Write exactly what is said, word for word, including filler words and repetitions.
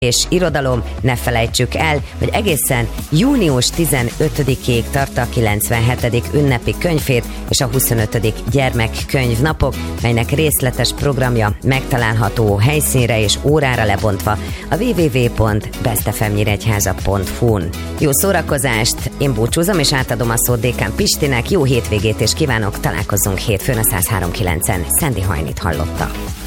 és irodalom. Ne felejtsük el, hogy egészen június tizenötödikéig tart a kilencvenhetedik ünnepi könyvhét és a huszonötödik gyermekkönyvnapok, melynek részletes programja megtalálható helyszínre és órára lebontva a double-u double-u double-u pont best f m nyíregyháza pont h u-n. Jó szórakozást, én búcsúzom és átadom a szót Dékán Pistinek, jó hétvégét és kívánok, találkozzunk hétfőn a száz három kilencen. Szendi Hajnit hallotta.